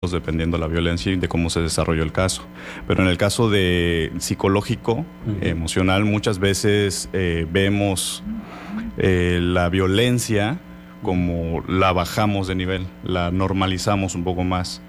dependiendo de la violencia y de cómo se desarrolló el caso. Pero en el caso de psicológico, emocional, muchas veces vemos la violencia como la bajamos de nivel, la normalizamos un poco más.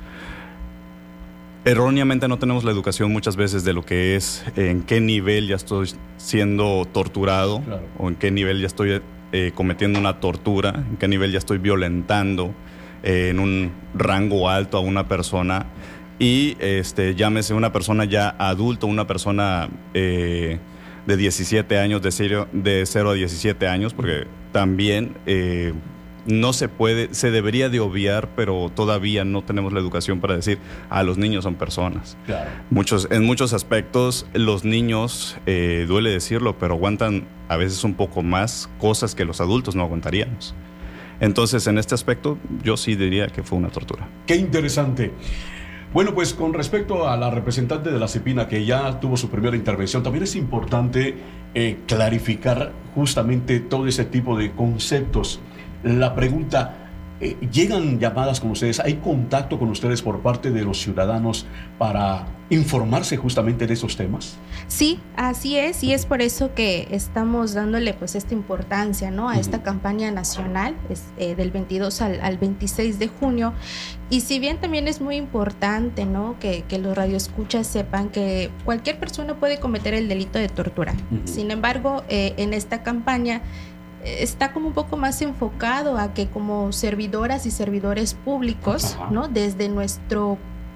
Erróneamente no tenemos la educación muchas veces de lo que es, en qué nivel ya estoy siendo torturado, claro, o en qué nivel ya estoy cometiendo una tortura, en qué nivel ya estoy violentando en un rango alto a una persona, y llámese una persona ya adulta, una persona de 17 años, de 0 a 17 años, porque también no se puede, se debería de obviar, pero todavía no tenemos la educación para decir, los niños son personas. Claro. En muchos aspectos, los niños, duele decirlo, pero aguantan a veces un poco más cosas que los adultos no aguantaríamos. Entonces, en este aspecto, yo sí diría que fue una tortura. ¡Qué interesante! Bueno, pues con respecto a la representante de la CEPINA que ya tuvo su primera intervención, también es importante clarificar justamente todo ese tipo de conceptos. La pregunta, ¿llegan llamadas con ustedes? ¿Hay contacto con ustedes por parte de los ciudadanos para informarse justamente de esos temas? Sí, así es, y es por eso que estamos dándole pues esta importancia, ¿no?, a esta campaña nacional del 22 al 26 de junio. Y si bien también es muy importante, ¿no?, que los radioescuchas sepan que cualquier persona puede cometer el delito de tortura. Sin embargo, en esta campaña está como un poco más enfocado a que como servidoras y servidores públicos, ¿no?, desde nuestro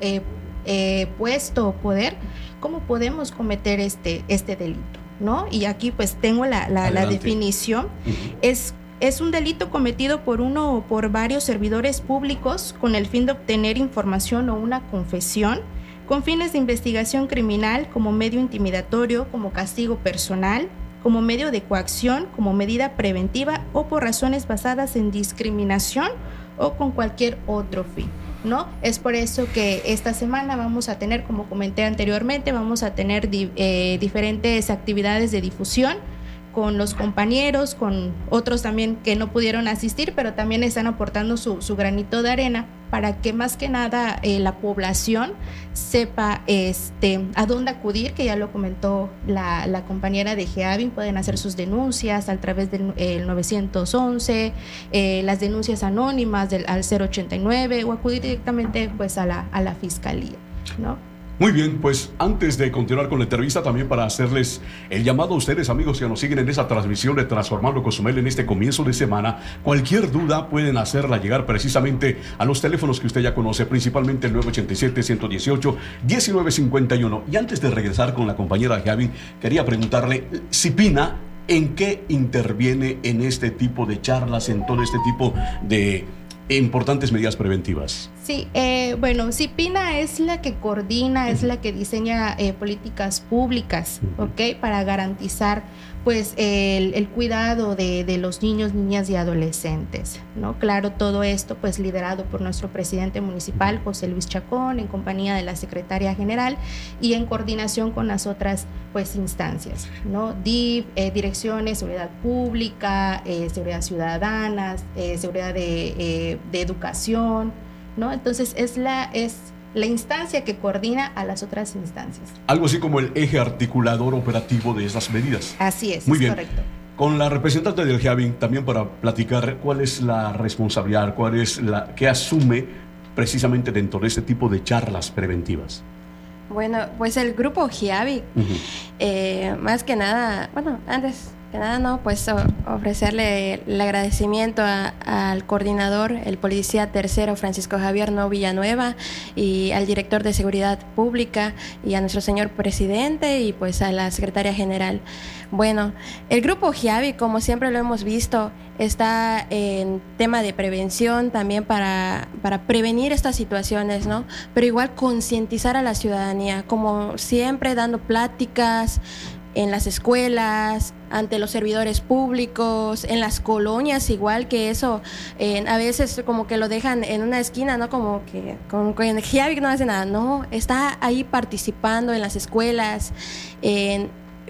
puesto o poder, cómo podemos cometer este delito, ¿no? Y aquí pues tengo la definición. Es un delito cometido por uno o por varios servidores públicos con el fin de obtener información o una confesión con fines de investigación criminal, como medio intimidatorio, como castigo personal, como medio de coacción, como medida preventiva o por razones basadas en discriminación o con cualquier otro fin, ¿no? Es por eso que esta semana vamos a tener, como comenté anteriormente, vamos a tener diferentes actividades de difusión con los compañeros, con otros también que no pudieron asistir, pero también están aportando su granito de arena para que más que nada la población sepa a dónde acudir, que ya lo comentó la compañera de GEAVIN. Pueden hacer sus denuncias a través del 911, las denuncias anónimas al 089 o acudir directamente pues a la fiscalía, ¿no? Muy bien, pues antes de continuar con la entrevista, también para hacerles el llamado a ustedes, amigos que nos siguen en esa transmisión de Transformando Cozumel en este comienzo de semana, cualquier duda pueden hacerla llegar precisamente a los teléfonos que usted ya conoce, principalmente el 987-118-1951. Y antes de regresar con la compañera Javi, quería preguntarle, CEPINA, ¿en qué interviene en este tipo de charlas, en todo este tipo de importantes medidas preventivas? Sí, bueno, CEPINA es la que coordina, es la que diseña políticas públicas, ¿ok?, para garantizar pues el cuidado de los niños, niñas y adolescentes, ¿no? Claro, todo esto pues liderado por nuestro presidente municipal, José Luis Chacón, en compañía de la secretaria general y en coordinación con las otras pues instancias, ¿no? DIF, direcciones, seguridad pública, seguridad ciudadana, seguridad de educación, ¿no? Entonces es la instancia que coordina a las otras instancias. Algo así como el eje articulador operativo de esas medidas. Así es, muy bien. Correcto. Con la representante del GEAVIN, también para platicar cuál es la responsabilidad, cuál es la que asume precisamente dentro de este tipo de charlas preventivas. Bueno, pues el grupo GEAVIN, más que nada, bueno, antes que nada, no, pues ofrecerle el agradecimiento al coordinador, el policía tercero Francisco Javier No Villanueva, y al director de Seguridad Pública, y a nuestro señor presidente, y pues a la secretaria general. Bueno, el grupo GEAVIN, como siempre lo hemos visto, está en tema de prevención también para prevenir estas situaciones, ¿no? Pero igual concientizar a la ciudadanía, como siempre dando pláticas en las escuelas, ante los servidores públicos, en las colonias, igual que eso, a veces como que lo dejan en una esquina, ¿no? Como que en GEAVIN no hace nada, no, está ahí participando en las escuelas,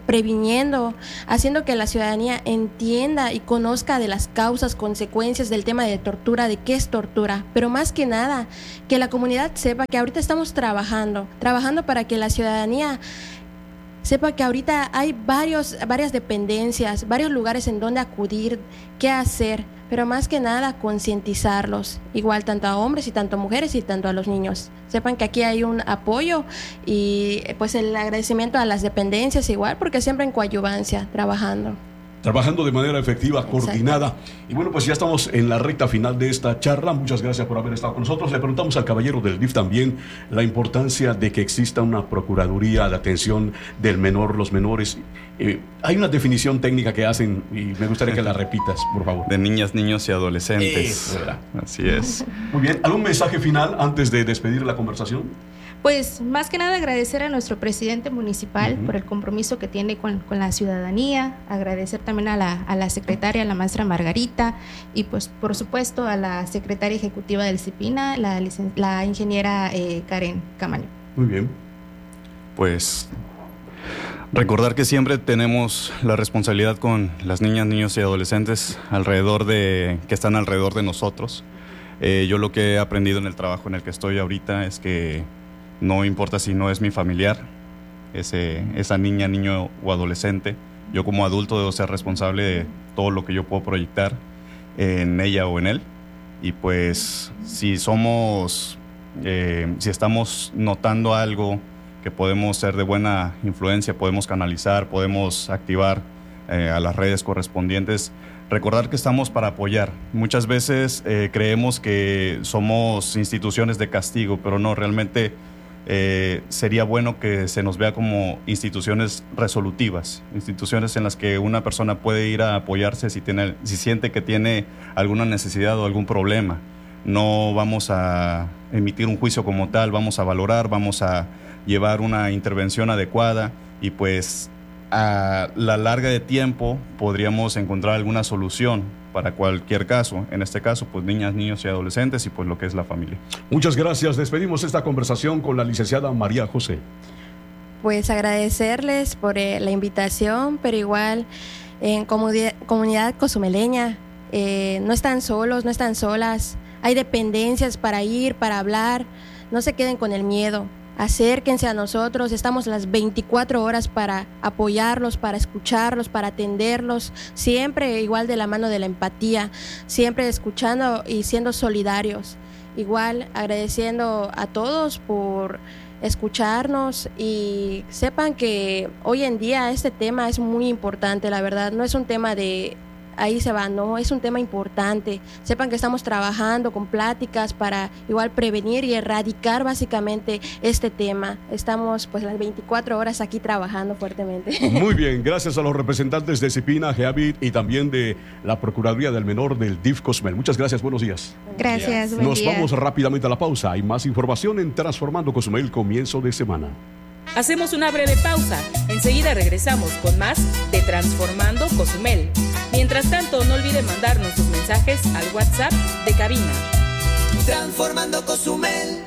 previniendo, haciendo que la ciudadanía entienda y conozca de las causas, consecuencias del tema de tortura, de qué es tortura, pero más que nada, que la comunidad sepa que ahorita estamos trabajando para que la ciudadanía sepa que ahorita hay varias dependencias, varios lugares en donde acudir, qué hacer, pero más que nada concientizarlos, igual tanto a hombres y tanto a mujeres y tanto a los niños. Sepan que aquí hay un apoyo y pues el agradecimiento a las dependencias igual, porque siempre en coadyuvancia, trabajando de manera efectiva, coordinada. Exacto. Y bueno, pues ya estamos en la recta final de esta charla. Muchas gracias por haber estado con nosotros. Le preguntamos al caballero del DIF también la importancia de que exista una procuraduría de atención del menor, los menores. Hay una definición técnica que hacen y me gustaría que la repitas, por favor. De niñas, niños y adolescentes. Así es. Muy bien. ¿Algún mensaje final antes de despedir la conversación? Pues más que nada agradecer a nuestro presidente municipal por el compromiso que tiene con la ciudadanía, agradecer también a la secretaria, la maestra Margarita, y pues por supuesto a la secretaria ejecutiva del CEPINA, la ingeniera Karen Camaño. Muy bien. Pues recordar que siempre tenemos la responsabilidad con las niñas, niños y adolescentes que están alrededor de nosotros. Yo lo que he aprendido en el trabajo en el que estoy ahorita es que no importa si no es mi familiar, esa niña, niño o adolescente, yo como adulto debo ser responsable de todo lo que yo puedo proyectar en ella o en él. Y pues si estamos notando algo que podemos ser de buena influencia, podemos canalizar, podemos activar a las redes correspondientes, recordar que estamos para apoyar. Muchas veces creemos que somos instituciones de castigo, pero no, realmente sería bueno que se nos vea como instituciones resolutivas, instituciones en las que una persona puede ir a apoyarse si siente que tiene alguna necesidad o algún problema. No vamos a emitir un juicio como tal, vamos a valorar, vamos a llevar una intervención adecuada y pues a la larga de tiempo podríamos encontrar alguna solución para cualquier caso, en este caso pues niñas, niños y adolescentes y pues lo que es la familia. Muchas gracias, despedimos esta conversación con la licenciada María José. Pues agradecerles por la invitación, pero igual en comunidad cozumeleña no están solos, no están solas, hay dependencias para ir, para hablar, no se queden con el miedo. Acérquense a nosotros, estamos las 24 horas para apoyarlos, para escucharlos, para atenderlos, siempre igual de la mano de la empatía, siempre escuchando y siendo solidarios. Igual agradeciendo a todos por escucharnos y sepan que hoy en día este tema es muy importante, la verdad, no es un tema de ahí se va, no, es un tema importante. Sepan que estamos trabajando con pláticas para igual prevenir y erradicar básicamente este tema. Estamos pues las 24 horas aquí trabajando fuertemente. Muy bien, gracias a los representantes de CEPINA, GEABIT y también de la Procuraduría del Menor del DIF Cozumel. Muchas gracias, buenos días. Gracias, buen Nos día. vamos rápidamente a la pausa. Hay más información en Transformando Cozumel, comienzo de semana. Hacemos una breve pausa. Enseguida regresamos con más de Transformando Cozumel. Mientras tanto, no olviden mandarnos sus mensajes al WhatsApp de cabina. Transformando Cozumel.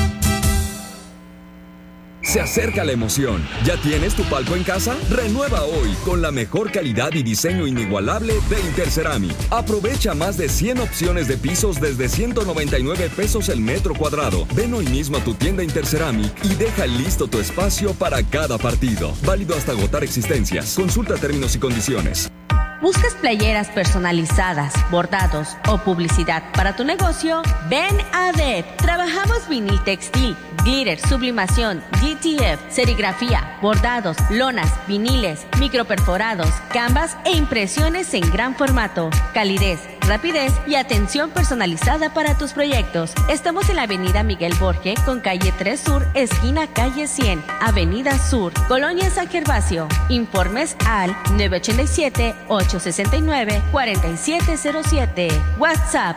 Se acerca la emoción. ¿Ya tienes tu palco en casa? Renueva hoy con la mejor calidad y diseño inigualable de Interceramic. Aprovecha más de 100 opciones de pisos desde 199 pesos el metro cuadrado. Ven hoy mismo a tu tienda Interceramic y deja listo tu espacio para cada partido. Válido hasta agotar existencias. Consulta términos y condiciones. ¿Buscas playeras personalizadas, bordados o publicidad para tu negocio? Ven a DEP. Trabajamos vinil textil, glitter, sublimación, GTF, serigrafía, bordados, lonas, viniles, microperforados, canvas e impresiones en gran formato. Calidez, rapidez y atención personalizada para tus proyectos. Estamos en la avenida Miguel Borge con calle 3 Sur, esquina calle 100, avenida Sur, Colonia San Gervasio. Informes al 987-869-4707. WhatsApp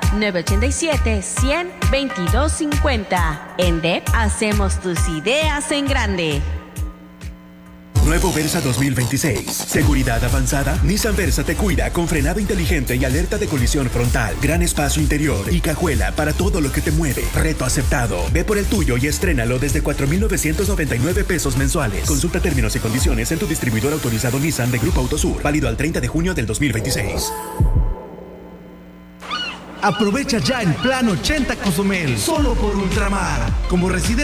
987-100-2250. En DEP hacemos tus ideas en grande. Nuevo Versa 2026. Seguridad avanzada. Nissan Versa te cuida con frenado inteligente y alerta de colisión frontal. Gran espacio interior y cajuela para todo lo que te mueve. Reto aceptado. Ve por el tuyo y estrénalo desde 4,999 pesos mensuales. Consulta términos y condiciones en tu distribuidor autorizado Nissan de Grupo Autosur. Válido al 30 de junio del 2026. Aprovecha ya el Plan 80 Cozumel, solo por Ultramar. Como residente